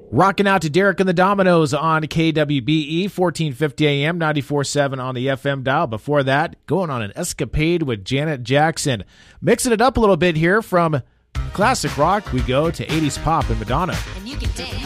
Rocking out to Derek and the Dominoes on KWBE, 1450 AM, 94.7 on the FM dial. Before that, going on an escapade with Janet Jackson. Mixing it up a little bit here from classic rock, we go to 80s pop and Madonna. And you can dance.